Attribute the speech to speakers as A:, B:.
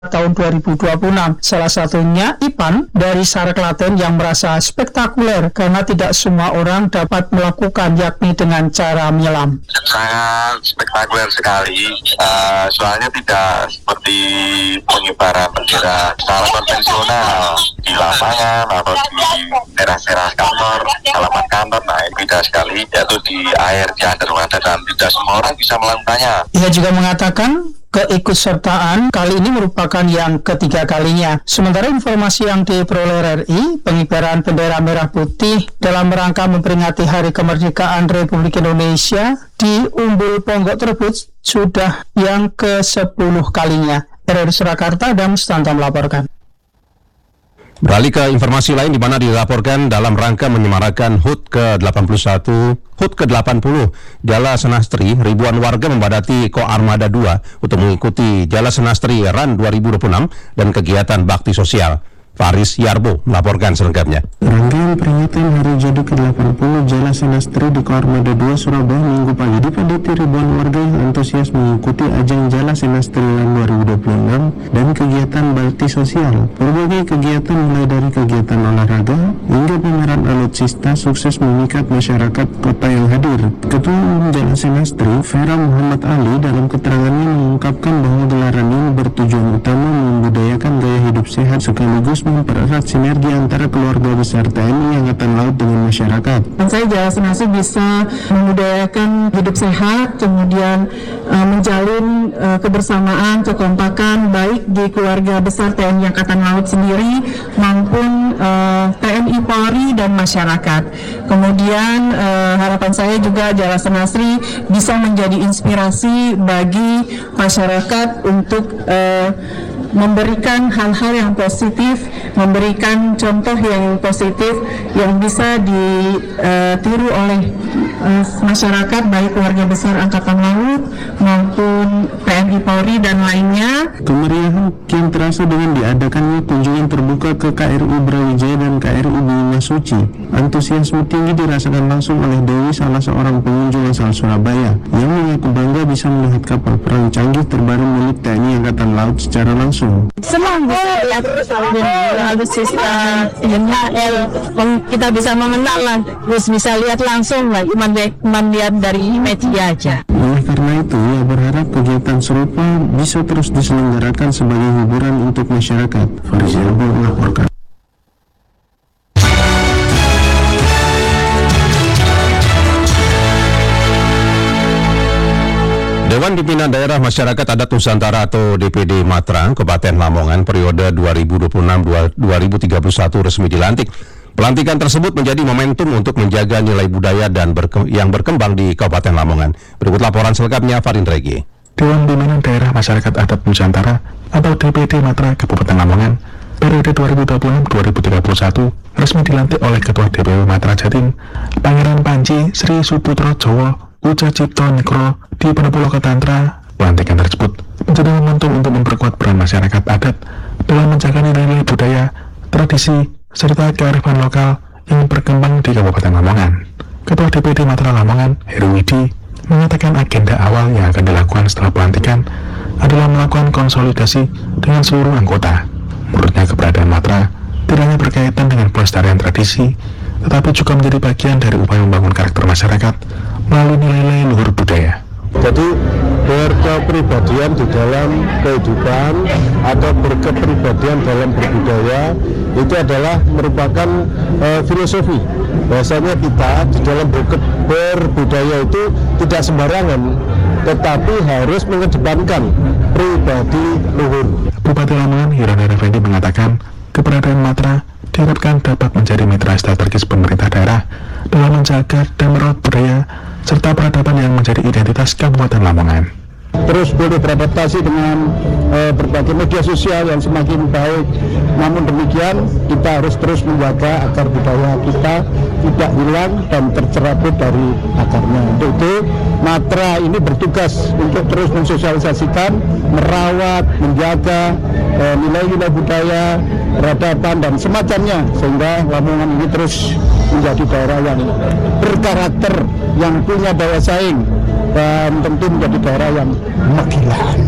A: tahun 2026. Salah satunya Ipan dari Sara Klaten yang merasa spektakuler karena tidak semua orang dapat melakukan, yakni dengan cara menyelam.
B: Sangat spektakuler sekali, soalnya tidak seperti pengibaran bendera secara konvensional di lapangan atau di teras-teras kantor, halaman kantor. Nah, ini beda sekali, yaitu di air, di underwater, dan tidak semua orang bisa melakukannya.
A: Ia juga mengatakan keikutsertaan kali ini merupakan yang ketiga kalinya. Sementara informasi yang diperoleh RRI, pengibaran bendera merah putih dalam rangka memperingati Hari Kemerdekaan Republik Indonesia di Umbul Ponggok tersebut sudah yang ke-10 kalinya. RRI Surakarta, Adam Stanton melaporkan.
C: Beralih ke informasi lain di mana dilaporkan dalam rangka menyemarakan HUT ke-81, HUT ke-80 Jala Senastri, ribuan warga membadati Ko Armada 2 untuk mengikuti Jala Senastri RAN 2026 dan kegiatan bakti sosial. Faris Yarbo melaporkan selengkapnya.
D: Rangkaian peringatan Hari Jadi ke-80 Jala Senastri di Ko Armada 2 Surabaya Minggu pagi dipadati ribuan warga yang antusias mengikuti ajang Jala Senastri RAN 2026 dan kegiatan bakti sosial. Berbagai kegiatan mulai dari kegiatan olahraga hingga pameran alutsista sukses memikat masyarakat kota yang hadir. Ketua Umum Jala Senastri Vera Muhammad Ali dalam keterangannya mengungkapkan bahwa gelaran ini bertujuan utama membudayakan gaya hidup sehat sekaligus mempererat sinergi antara keluarga besar TNI Angkatan Laut dengan masyarakat.
E: Saya Jala Senastri bisa membudayakan hidup sehat, kemudian menjalin kebersamaan, kekompakan baik di keluarga besar TNI Angkatan Laut sendiri maupun TNI Polri dan masyarakat. Kemudian harapan saya juga Jala Senastri bisa menjadi inspirasi bagi masyarakat untuk memberikan hal-hal yang positif, memberikan contoh yang positif yang bisa ditiru oleh masyarakat baik keluarga besar Angkatan Laut maupun TNI Polri dan lainnya.
D: Kemeriahan kian terasa dengan diadakannya kunjungan terbuka ke KRI Brawijaya dan KRI Bima Suci. Antusiasme tinggi dirasakan langsung oleh Dewi, salah seorang pengunjung asal Surabaya, yang mengaku bangga bisa melihat kapal perang canggih terbaru milik TNI Angkatan Laut secara langsung.
F: Senang bisa lihat alutsista YHL, kita bisa mengenal lah, terus bisa lihat langsung lah, cuma lihat dari media aja.
D: Oleh karena itu, ia berharap kegiatan serupa bisa terus diselenggarakan sebagai hiburan untuk masyarakat. Faris Yarbo melaporkan.
C: Dewan Pimpinan Daerah Masyarakat Adat Nusantara atau DPD Matra Kabupaten Lamongan periode 2026-2031 resmi dilantik. Pelantikan tersebut menjadi momentum untuk menjaga nilai budaya dan yang berkembang di Kabupaten Lamongan. Berikut laporan selengkapnya Farin Regi.
G: Dewan Pimpinan Daerah Masyarakat Adat Nusantara atau DPD Matra Kabupaten Lamongan periode 2026-2031 resmi dilantik oleh Ketua DPW Matra Jatim, Pangeran Panji Sri Suputro Jowo Uca Cipto Nikro di Penepolo Ketantra. Pelantikan tersebut menjadi momentum untuk memperkuat peran masyarakat adat dalam menjaga nilai-nilai budaya, tradisi, serta kearifan lokal yang berkembang di Kabupaten Lamongan. Ketua DPD Matra Lamongan, Heru Widi, mengatakan agenda awal yang akan dilakukan setelah pelantikan adalah melakukan konsolidasi dengan seluruh anggota. Menurutnya keberadaan Matra tidak hanya berkaitan dengan pelestarian tradisi, tetapi juga menjadi bagian dari upaya membangun karakter masyarakat melalui nilai-nilai luhur budaya.
H: Jadi berkepribadian di dalam kehidupan atau berkepribadian dalam berbudaya itu adalah merupakan filosofi. Bahwasanya kita di dalam berbudaya itu tidak sembarangan, tetapi harus mengedepankan pribadi luhur.
G: Bupati Lamongan Hirana Effendi mengatakan keberadaan Matra diharapkan dapat menjadi mitra strategis pemerintah daerah dalam menjaga dan merawat budaya serta peradaban yang menjadi identitas Kabupaten Lamongan.
H: Terus boleh beradaptasi dengan berbagai media sosial yang semakin baik. Namun demikian kita harus terus menjaga agar budaya kita tidak hilang dan tercerabut dari akarnya. Untuk itu Matra ini bertugas untuk terus mensosialisasikan, merawat, menjaga nilai-nilai budaya, peradaban dan semacamnya, sehingga Lamongan ini terus menjadi daerah yang berkarakter, yang punya daya saing, dan tentu menjadi daerah yang menggilah.